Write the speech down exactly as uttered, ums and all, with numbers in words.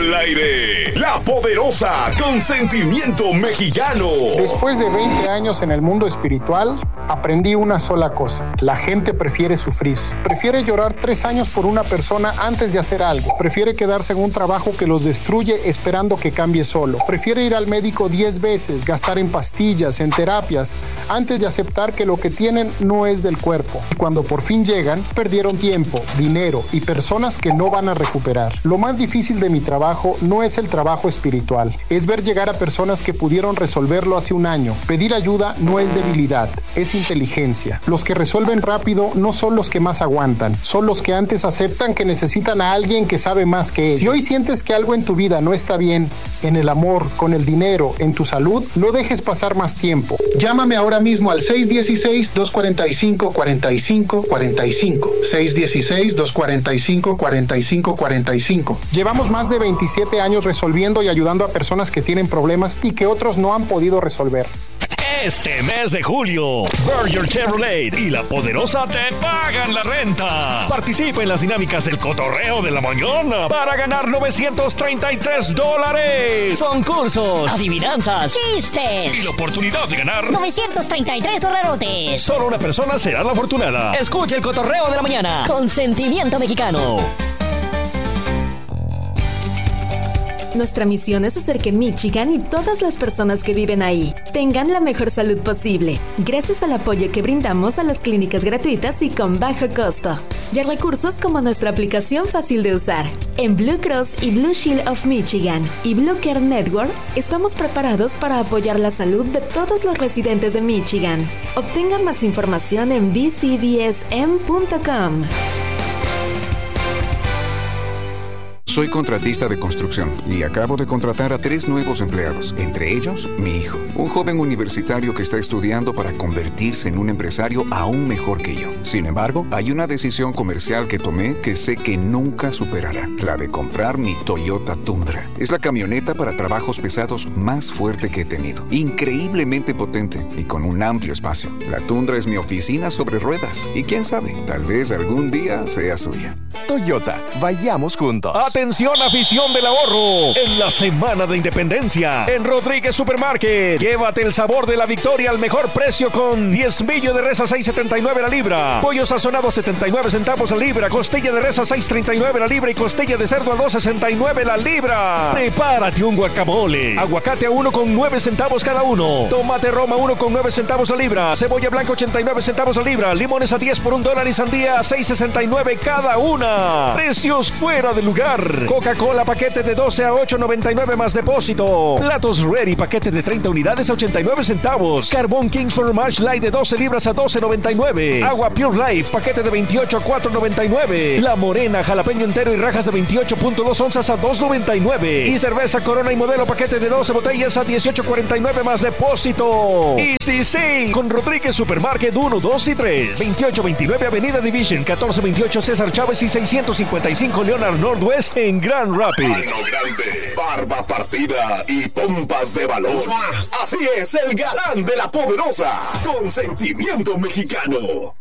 Al aire, La Poderosa con sentimiento mexicano. Después de veinte años en el mundo espiritual, aprendí una sola cosa. La gente prefiere sufrir. Prefiere llorar tres años por una persona antes de hacer algo. Prefiere quedarse en un trabajo que los destruye esperando que cambie solo. Prefiere ir al médico diez veces, gastar en pastillas, en terapias, antes de aceptar que lo que tienen no es del cuerpo. Y cuando por fin llegan, perdieron tiempo, dinero y personas que no van a recuperar. Lo más difícil de mi trabajo no es el trabajo espiritual. Es ver llegar a personas que pudieron resolverlo hace un año. Pedir ayuda no es debilidad, es inteligencia. Los que resuelven rápido no son los que más aguantan, son los que antes aceptan que necesitan a alguien que sabe más que ellos. Si hoy sientes que algo en tu vida no está bien, en el amor, con el dinero, en tu salud, no dejes pasar más tiempo. Llámame ahora mismo al seis uno seis, dos cuatro cinco, cuatro cinco cuatro cinco. seis uno seis, dos cuatro cinco, cuatro cinco cuatro cinco. Llevamos más de veintisiete años resolviendo y ayudando a personas que tienen problemas y que otros no han podido resolver. Este mes de julio, Berger Chevrolet y La Poderosa te pagan la renta. Participa en las dinámicas del cotorreo de la mañana para ganar novecientos treinta y tres dólares. Concursos, adivinanzas, chistes y la oportunidad de ganar novecientos treinta y tres dolarotes. Solo una persona será la afortunada. Escucha el cotorreo de la mañana con sentimiento mexicano. Nuestra misión es hacer que Michigan y todas las personas que viven ahí tengan la mejor salud posible, gracias al apoyo que brindamos a las clínicas gratuitas y con bajo costo, y a recursos como nuestra aplicación fácil de usar. En Blue Cross y Blue Shield of Michigan y Blue Care Network estamos preparados para apoyar la salud de todos los residentes de Michigan. Obtenga más información en b c b s m punto com. Soy contratista de construcción y acabo de contratar a tres nuevos empleados, entre ellos mi hijo, un joven universitario que está estudiando para convertirse en un empresario aún mejor que yo. Sin embargo, hay una decisión comercial que tomé que sé que nunca superará, la de comprar mi Toyota Tundra. Es la camioneta para trabajos pesados más fuerte que he tenido, increíblemente potente y con un amplio espacio. La Tundra es mi oficina sobre ruedas y quién sabe, tal vez algún día sea suya. Toyota, vayamos juntos. Atención, afición del ahorro. En la Semana de Independencia, en Rodríguez Supermarket, llévate el sabor de la victoria al mejor precio con diezmillo de res a seis setenta y nueve la libra, pollo sazonado a setenta y nueve centavos la libra, costilla de res a seis treinta y nueve la libra y costilla de cerdo a dos sesenta y nueve la libra. Prepárate un guacamole. Aguacate a uno con nueve centavos cada uno. Tomate Roma uno con nueve centavos la libra. Cebolla blanca ochenta y nueve centavos la libra. Limones a diez por un dólar y sandía a seis sesenta y nueve cada una. Precios fuera de lugar. Coca-Cola paquete de doce a ocho noventa y nueve más depósito. Platos Ready paquete de treinta unidades a ochenta y nueve centavos. Carbón Kings Fromage Light de doce libras a doce noventa y nueve. Agua Pure Life paquete de veintiocho a cuatro noventa y nueve. La Morena jalapeño entero y rajas de veintiocho punto dos onzas a dos noventa y nueve. Y cerveza Corona y Modelo paquete de doce botellas a dieciocho cuarenta y nueve más depósito. Y sí, sí, con Rodríguez Supermarket uno, dos y tres. veintiocho veintinueve Avenida Division, catorce veintiocho César Chávez y seiscientos cincuenta y cinco Leonard Northwest en Grand Rapids. Mano grande, barba partida y pompas de valor. Así es el galán de La Poderosa, con sentimiento mexicano.